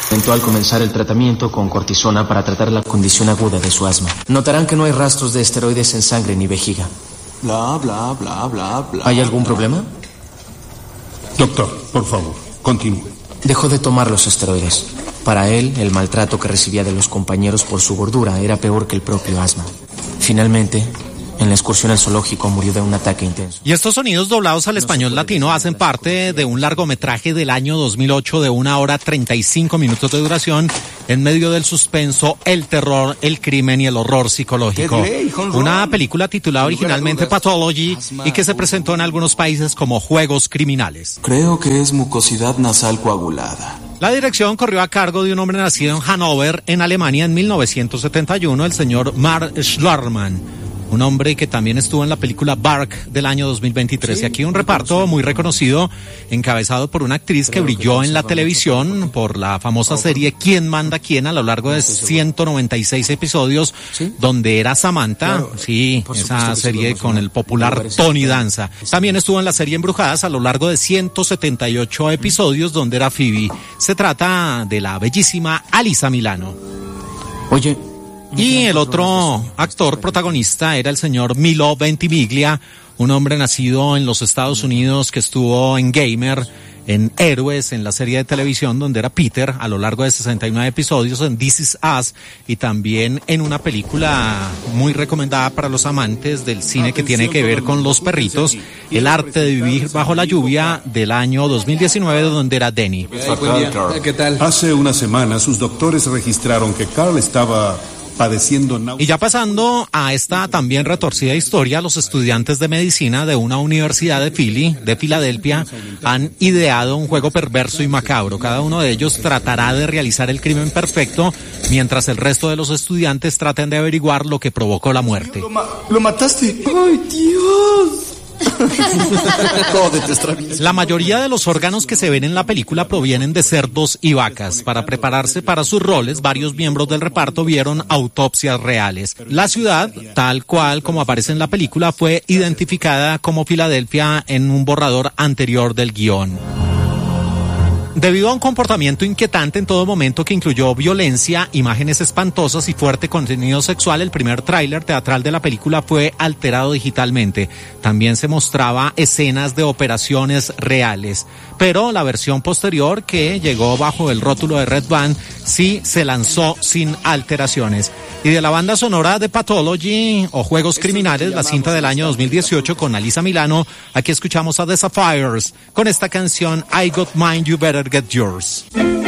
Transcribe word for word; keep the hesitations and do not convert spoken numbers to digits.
Comentó al comenzar el tratamiento con cortisona para tratar la condición aguda de su asma. Notarán que no hay rastros de esteroides en sangre ni vejiga. Bla, bla, bla, bla, bla. ¿Hay algún problema? Doctor, por favor, continúe. Dejó de tomar los esteroides. Para él, el maltrato que recibía de los compañeros por su gordura era peor que el propio asma. Finalmente, en la excursión al zoológico murió de un ataque intenso. Y estos sonidos doblados al español latino hacen parte de un largometraje del año dos mil ocho de una hora treinta y cinco minutos de duración en medio del suspenso, el terror, el crimen y el horror psicológico. Una película titulada originalmente Pathology y que se presentó en algunos países como Juegos Criminales. Creo que es mucosidad nasal coagulada. La dirección corrió a cargo de un hombre nacido en Hannover, en Alemania, en mil novecientos setenta y uno, el señor Mark Schlarman. Un hombre que también estuvo en la película Bark del año dos mil veintitrés. Sí, y aquí un reparto muy reconocido, encabezado por una actriz que brilló en la televisión por la famosa serie ¿Quién manda quién? A lo largo de ciento noventa y seis episodios, ¿sí? Donde era Samantha, sí, esa serie con el popular Tony Danza. También estuvo en la serie Embrujadas a lo largo de ciento setenta y ocho episodios, donde era Phoebe. Se trata de la bellísima Alyssa Milano. Oye... Y el otro actor protagonista era el señor Milo Ventimiglia, un hombre nacido en los Estados Unidos que estuvo en Gamer, en Héroes, en la serie de televisión donde era Peter a lo largo de sesenta y nueve episodios, en This Is Us, y también en una película muy recomendada para los amantes del cine que tiene que ver con los perritos, El arte de vivir bajo la lluvia, del año dos mil diecinueve, donde era Denny. ¿Qué tal? Hace una semana sus doctores registraron que Carl estaba... Y ya pasando a esta también retorcida historia, los estudiantes de medicina de una universidad de Philly, de Filadelfia, han ideado un juego perverso y macabro. Cada uno de ellos tratará de realizar el crimen perfecto, mientras el resto de los estudiantes traten de averiguar lo que provocó la muerte. Lo, ma- lo mataste. ¡Ay, Dios! La mayoría de los órganos que se ven en la película provienen de cerdos y vacas. Para prepararse para sus roles, varios miembros del reparto vieron autopsias reales. La ciudad, tal cual como aparece en la película, fue identificada como Filadelfia en un borrador anterior del guión. Debido a un comportamiento inquietante en todo momento que incluyó violencia, imágenes espantosas y fuerte contenido sexual, el primer tráiler teatral de la película fue alterado digitalmente. También se mostraba escenas de operaciones reales. Pero la versión posterior, que llegó bajo el rótulo de Red Band, sí se lanzó sin alteraciones. Y de la banda sonora de Pathology o Juegos Criminales, la cinta del año dos mil dieciocho con Alyssa Milano, aquí escuchamos a The Sapphires con esta canción I Got Mine, You Better Get Yours.